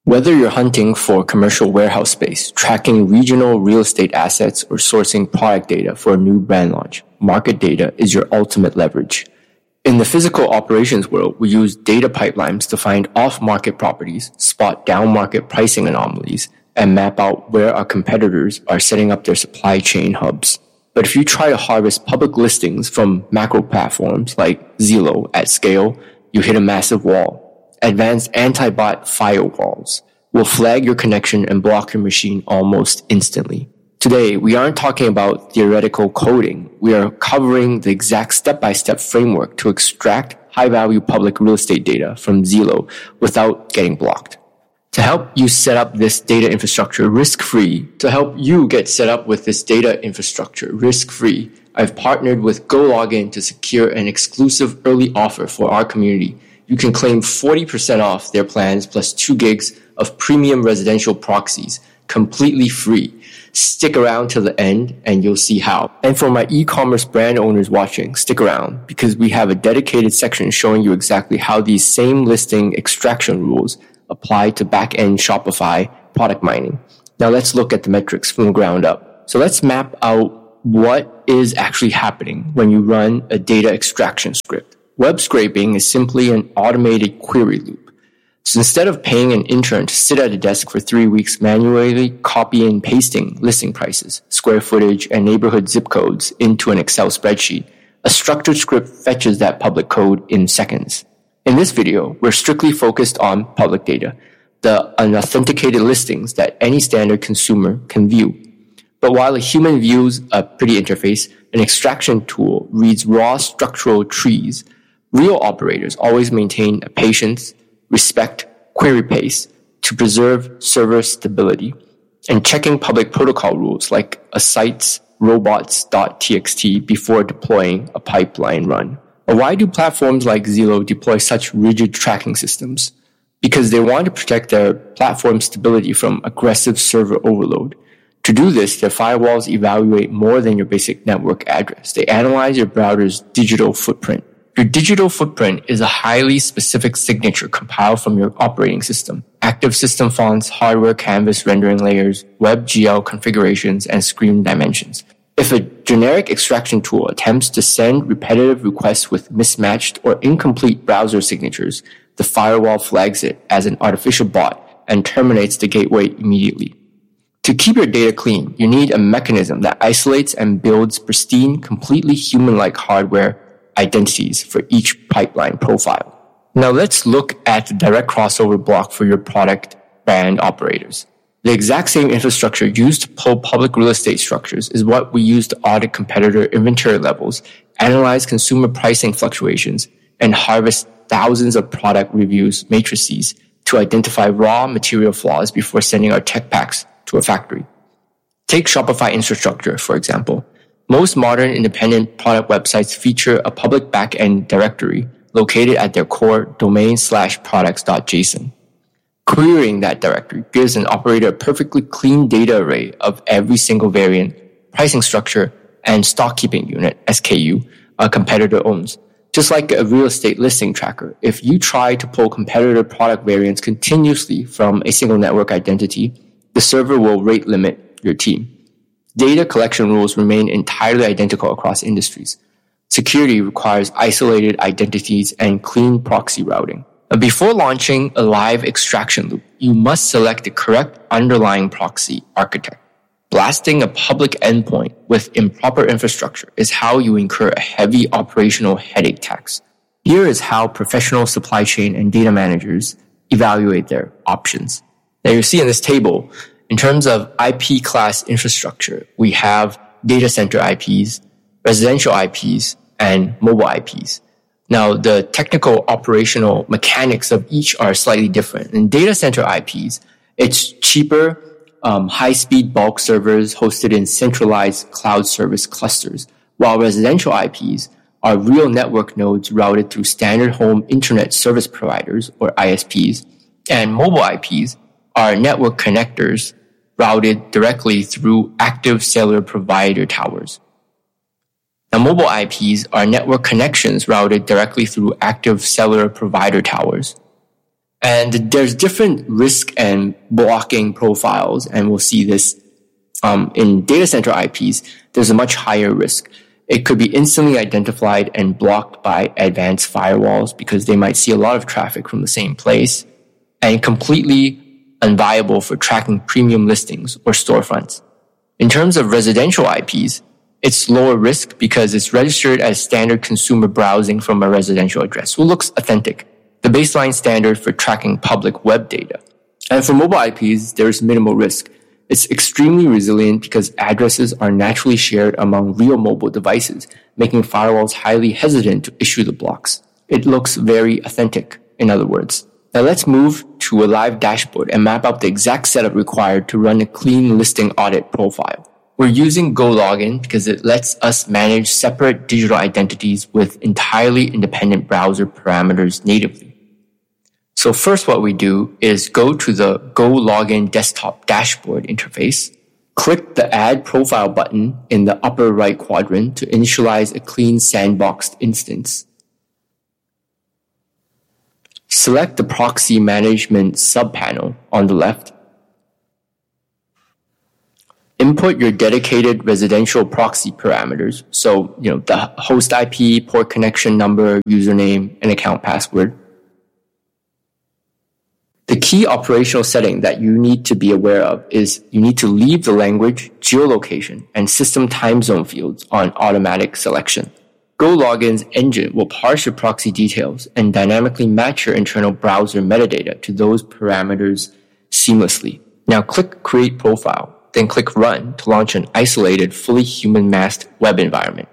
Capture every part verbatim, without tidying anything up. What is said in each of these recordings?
Whether you're hunting for commercial warehouse space, tracking regional real estate assets, or sourcing product data for a new brand launch, market data is your ultimate leverage. In the physical operations world, we use data pipelines to find off-market properties, spot down-market pricing anomalies, and map out where our competitors are setting up their supply chain hubs. But if you try to harvest public listings from macro platforms like Zillow at scale, you hit a massive wall. Advanced anti-bot firewalls will flag your connection and block your machine almost instantly. Today, we aren't talking about theoretical coding. We are covering the exact step-by-step framework to extract high-value public real estate data from Zillow without getting blocked. To help you set up this data infrastructure risk-free, to help you get set up with this data infrastructure risk-free, I've partnered with GoLogin to secure an exclusive early offer for our community. You can claim forty percent off their plans plus two gigs of premium residential proxies, completely free. Stick around till the end and you'll see how. And for my e-commerce brand owners watching, stick around because we have a dedicated section showing you exactly how these same listing extraction rules apply to back-end Shopify product mining. Now let's look at the metrics from the ground up. So let's map out what is actually happening when you run a data extraction script. Web scraping is simply an automated query loop. So instead of paying an intern to sit at a desk for three weeks manually copying and pasting listing prices, square footage, and neighborhood zip codes into an Excel spreadsheet, a structured script fetches that public code in seconds. In this video, we're strictly focused on public data, the unauthenticated listings that any standard consumer can view. But while a human views a pretty interface, an extraction tool reads raw structural trees. Real operators always maintain a patience, respect, query pace to preserve server stability, and checking public protocol rules like a site's robots.txt before deploying a pipeline run. But why do platforms like Zillow deploy such rigid tracking systems? Because they want to protect their platform stability from aggressive server overload. To do this, their firewalls evaluate more than your basic network address. They analyze your browser's digital footprint. Your digital footprint is a highly specific signature compiled from your operating system. Active system fonts, hardware canvas rendering layers, WebGL configurations, and screen dimensions. If a generic extraction tool attempts to send repetitive requests with mismatched or incomplete browser signatures, the firewall flags it as an artificial bot and terminates the gateway immediately. To keep your data clean, you need a mechanism that isolates and builds pristine, completely human-like hardware identities for each pipeline profile. Now let's look at the direct crossover block for your product brand operators. The exact same infrastructure used to pull public real estate structures is what we use to audit competitor inventory levels, analyze consumer pricing fluctuations, and harvest thousands of product reviews matrices to identify raw material flaws before sending our tech packs to a factory. Take Shopify infrastructure, for example. Most modern independent product websites feature a public backend directory located at their core domain slash products.json. Querying that directory gives an operator a perfectly clean data array of every single variant, pricing structure, and stock keeping unit, S K U, a competitor owns. Just like a real estate listing tracker, if you try to pull competitor product variants continuously from a single network identity, the server will rate limit your team. Data collection rules remain entirely identical across industries. Security requires isolated identities and clean proxy routing. Before launching a live extraction loop, you must select the correct underlying proxy architect. Blasting a public endpoint with improper infrastructure is how you incur a heavy operational headache tax. Here is how professional supply chain and data managers evaluate their options. Now you see in this table, in terms of I P class infrastructure, we have data center I Ps, residential I Ps, and mobile I Ps. Now, the technical operational mechanics of each are slightly different. In data center I Ps, it's cheaper, um, high-speed bulk servers hosted in centralized cloud service clusters, while residential I Ps are real network nodes routed through standard home internet service providers, or I S Ps, and mobile I Ps are network connectors routed directly through active cellular provider towers. Now, mobile I Ps are network connections routed directly through active cellular provider towers. And there's different risk and blocking profiles, and we'll see this um, in data center I Ps. There's a much higher risk. It could be instantly identified and blocked by advanced firewalls because they might see a lot of traffic from the same place, and completely unviable for tracking premium listings or storefronts. In terms of residential I Ps, it's lower risk because it's registered as standard consumer browsing from a residential address, so it looks authentic, the baseline standard for tracking public web data. And for mobile I Ps, there's minimal risk. It's extremely resilient because addresses are naturally shared among real mobile devices, making firewalls highly hesitant to issue the blocks. It looks very authentic, in other words. Now let's move to a live dashboard and map out the exact setup required to run a clean listing audit profile. We're using GoLogin because it lets us manage separate digital identities with entirely independent browser parameters natively. So first what we do is go to the GoLogin desktop dashboard interface, click the Add Profile button in the upper right quadrant to initialize a clean sandboxed instance. Select the Proxy Management subpanel on the left. Input your dedicated residential proxy parameters. So, you know, the host I P, port connection number, username, and account password. The key operational setting that you need to be aware of is you need to leave the language, geolocation, and system time zone fields on automatic selection. GoLogin's engine will parse your proxy details and dynamically match your internal browser metadata to those parameters seamlessly. Now click Create Profile, then click Run to launch an isolated, fully human-masked web environment.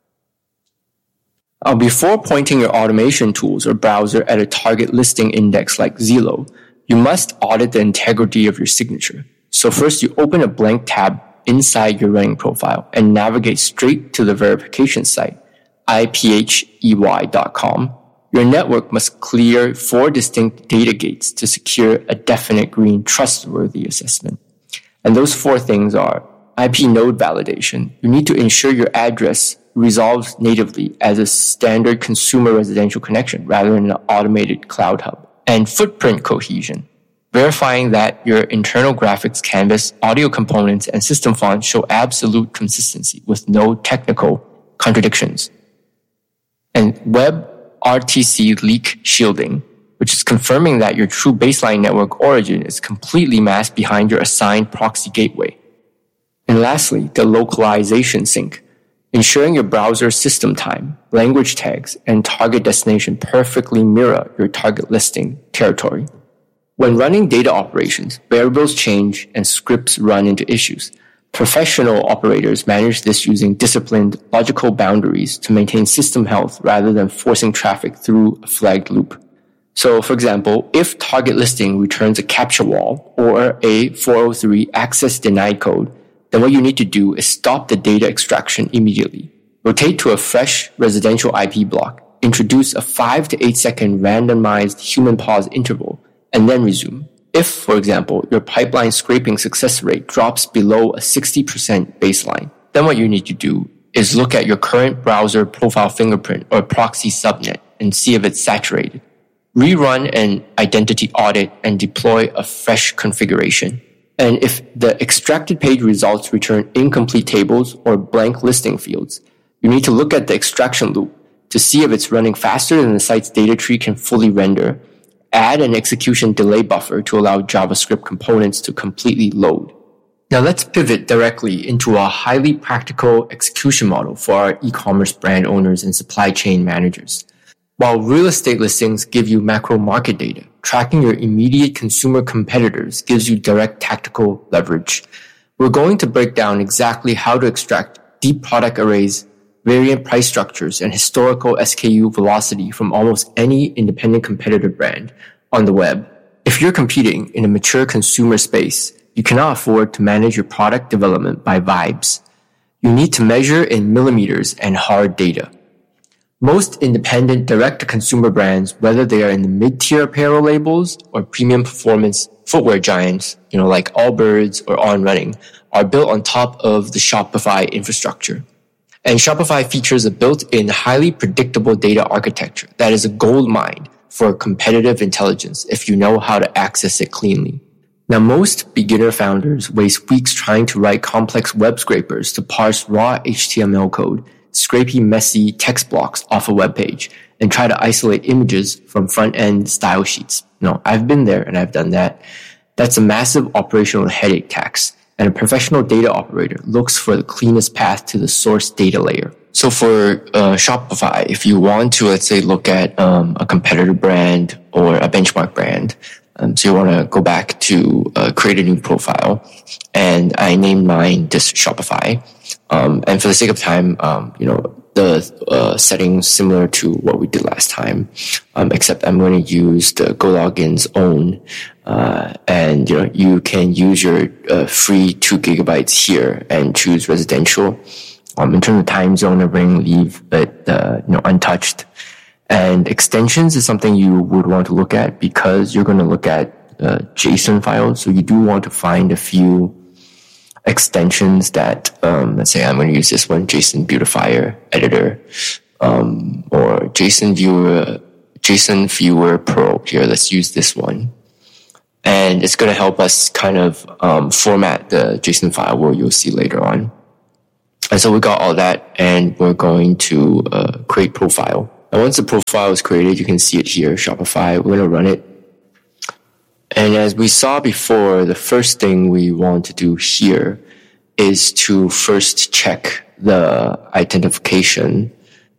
Uh, before pointing your automation tools or browser at a target listing index like Zillow, you must audit the integrity of your signature. So first you open a blank tab inside your running profile and navigate straight to the verification site, I P H E Y dot com. Your network must clear four distinct data gates to secure a definite green trustworthy assessment. And those four things are I P node validation. You need to ensure your address resolves natively as a standard consumer residential connection rather than an automated cloud hub. And footprint cohesion, verifying that your internal graphics canvas, audio components, and system fonts show absolute consistency with no technical contradictions. And web R T C leak shielding, which is confirming that your true baseline network origin is completely masked behind your assigned proxy gateway. And lastly, the localization sync, ensuring your browser system time, language tags, and target destination perfectly mirror your target listing territory. When running data operations, variables change and scripts run into issues. Professional operators manage this using disciplined, logical boundaries to maintain system health rather than forcing traffic through a flagged loop. So, for example, if target listing returns a captcha wall or a four oh three access denied code, then what you need to do is stop the data extraction immediately. Rotate to a fresh residential I P block, introduce a five to eight second randomized human pause interval, and then resume. If, for example, your pipeline scraping success rate drops below a sixty percent baseline, then what you need to do is look at your current browser profile fingerprint or proxy subnet and see if it's saturated. Rerun an identity audit and deploy a fresh configuration. And if the extracted page results return incomplete tables or blank listing fields, you need to look at the extraction loop to see if it's running faster than the site's data tree can fully render. Add an execution delay buffer to allow JavaScript components to completely load. Now let's pivot directly into a highly practical execution model for our e-commerce brand owners and supply chain managers. While real estate listings give you macro market data, tracking your immediate consumer competitors gives you direct tactical leverage. We're going to break down exactly how to extract deep product arrays, variant price structures, and historical S K U velocity from almost any independent competitor brand on the web. If you're competing in a mature consumer space, you cannot afford to manage your product development by vibes. You need to measure in millimeters and hard data. Most independent direct-to-consumer brands, whether they are in the mid-tier apparel labels or premium performance footwear giants, you know, like Allbirds or On Running, are built on top of the Shopify infrastructure. And Shopify features a built-in highly predictable data architecture that is a gold mine for competitive intelligence if you know how to access it cleanly. Now, most beginner founders waste weeks trying to write complex web scrapers to parse raw H T M L code, scrapey, messy text blocks off a web page, and try to isolate images from front-end style sheets. No, I've been there and I've done that. That's a massive operational headache tax, and a professional data operator looks for the cleanest path to the source data layer. So for uh, Shopify, if you want to, let's say, look at um, a competitor brand or a benchmark brand, um, so you want to go back to uh, create a new profile, and I named mine just Shopify. Um, and for the sake of time, um, you know, the uh, settings similar to what we did last time, um, except I'm going to use the GoLogin's own, uh, and you know, you can use your uh, free two gigabytes here and choose residential. Um, in terms of time zone, I'm going to leave it, uh, you know, untouched. And extensions is something you would want to look at because you're going to look at uh, JSON files. So you do want to find a few extensions that, um, let's say I'm going to use this one, JSON Beautifier Editor, um, or JSON Viewer, JSON Viewer Pro. Here, let's use this one. And it's going to help us kind of um, format the JSON file, where you'll see later on. And so we got all that, and we're going to uh, create profile. And once the profile is created, you can see it here, Shopify. We're going to run it. And as we saw before, the first thing we want to do here is to first check the identification